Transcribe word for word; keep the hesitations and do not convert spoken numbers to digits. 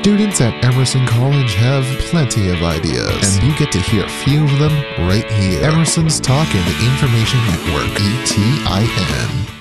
Students at Emerson College have plenty of ideas, and you get to hear a few of them right here. Emerson's Talk and Information Network, E T I N.